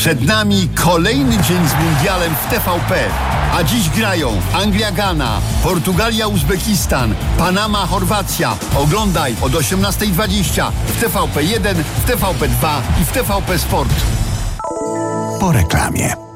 Przed nami kolejny dzień z mundialem w TVP. A dziś grają Anglia-Ghana, Portugalia-Uzbekistan, Panama-Chorwacja. Oglądaj od 18:20 w TVP1, w TVP2 i w TVP Sport. Po reklamie.